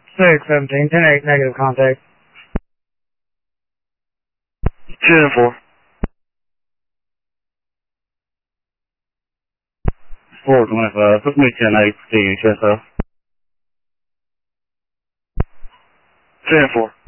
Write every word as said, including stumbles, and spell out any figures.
six seventeen, ten eight, negative contact. ten four. four twenty-five, put me ten eight, D H S O. ten four.